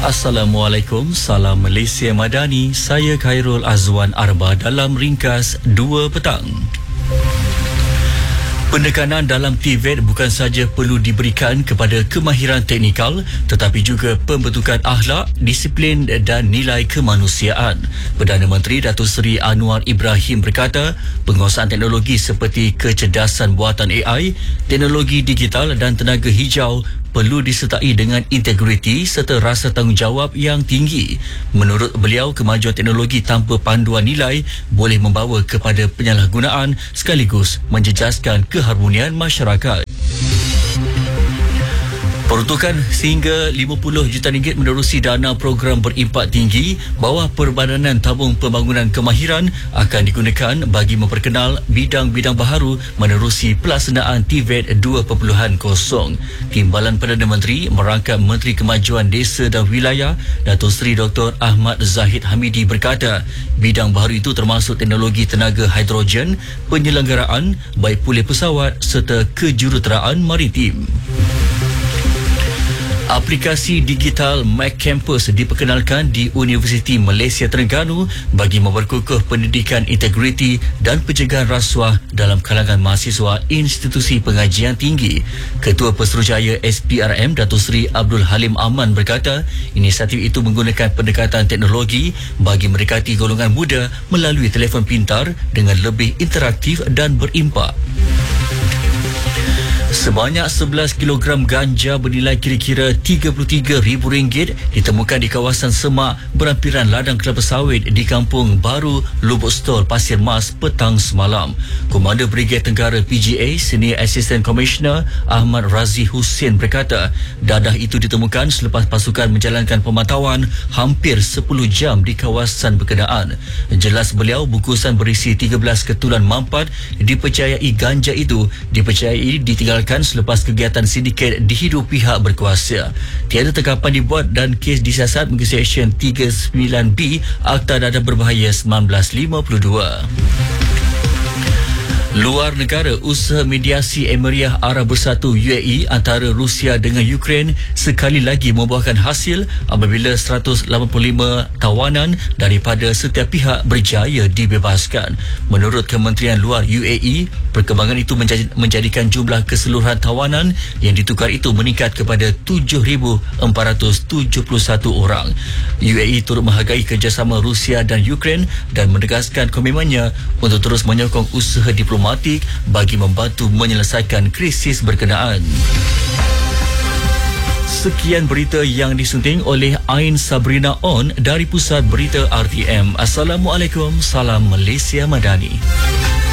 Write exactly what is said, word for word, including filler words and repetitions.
Assalamualaikum, salam Malaysia Madani. Saya Khairul Azwan Arba dalam ringkas dua petang. Penekanan dalam T V E T bukan sahaja perlu diberikan kepada kemahiran teknikal tetapi juga pembentukan akhlak, disiplin dan nilai kemanusiaan. Perdana Menteri Datuk Seri Anwar Ibrahim berkata, penguasaan teknologi seperti kecerdasan buatan A I, teknologi digital dan tenaga hijau perlu disertai dengan integriti serta rasa tanggungjawab yang tinggi. Menurut beliau, kemajuan teknologi tanpa panduan nilai boleh membawa kepada penyalahgunaan sekaligus menjejaskan keharmonian masyarakat. Peruntukan sehingga lima puluh juta ringgit menerusi dana program berimpak tinggi bawah Perbadanan Tabung Pembangunan Kemahiran akan digunakan bagi memperkenal bidang-bidang baharu menerusi pelaksanaan T V E T dua titik kosong. Timbalan Perdana Menteri merangkap Menteri Kemajuan Desa dan Wilayah Datuk Seri Doktor Ahmad Zahid Hamidi berkata, bidang baharu itu termasuk teknologi tenaga hidrogen, penyelenggaraan, baik pulih pesawat serta kejuruteraan maritim. Aplikasi digital Mac Campus diperkenalkan di Universiti Malaysia Terengganu bagi memperkukuh pendidikan integriti dan pencegahan rasuah dalam kalangan mahasiswa institusi pengajian tinggi. Ketua Pesuruhjaya S P R M Datuk Seri Abdul Halim Aman berkata, inisiatif itu menggunakan pendekatan teknologi bagi mendekati golongan muda melalui telefon pintar dengan lebih interaktif dan berimpak. Sebanyak sebelas kilogram ganja bernilai kira-kira tiga puluh tiga ribu ringgit ditemukan di kawasan semak berampiran ladang kelapa sawit di Kampung Baru, Lubuk Stol, Pasir Mas petang semalam. Komander Brigade Tenggara P G A Senior Assistant Commissioner Ahmad Razi Hussein berkata, dadah itu ditemukan selepas pasukan menjalankan pemantauan hampir sepuluh jam di kawasan berkenaan. Jelas beliau, bungkusan berisi tiga belas ketulan mampat dipercayai ganja itu dipercayai ditinggalkan selepas kegiatan sindiket dihidupi pihak berkuasa. Tiada tangkapan dibuat dan kes disiasat mengikut Seksyen tiga puluh sembilan B Akta Dadah Berbahaya seribu sembilan ratus lima puluh dua. Luar negara, usaha mediasi Emiriah Arab Bersatu U A E antara Rusia dengan Ukraine sekali lagi membuahkan hasil apabila seratus lapan puluh lima tawanan daripada setiap pihak berjaya dibebaskan. Menurut Kementerian Luar U A E, perkembangan itu menjadikan jumlah keseluruhan tawanan yang ditukar itu meningkat kepada tujuh ribu empat ratus tujuh puluh satu orang. U A E turut menghargai kerjasama Rusia dan Ukraine dan menegaskan komitmennya untuk terus menyokong usaha diplomatik bagi membantu menyelesaikan krisis berkenaan. Sekian berita yang disunting oleh Ain Sabrina On dari Pusat Berita R T M. Assalamualaikum, salam Malaysia Madani.